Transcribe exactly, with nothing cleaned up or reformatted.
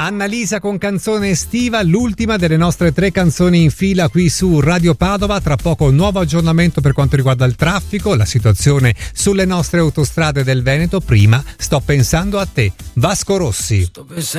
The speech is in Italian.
Annalisa con Canzone estiva, l'ultima delle nostre tre canzoni in fila qui su Radio Padova. Tra poco un nuovo aggiornamento per quanto riguarda il traffico, la situazione sulle nostre autostrade del Veneto. Prima Sto pensando a te, Vasco Rossi.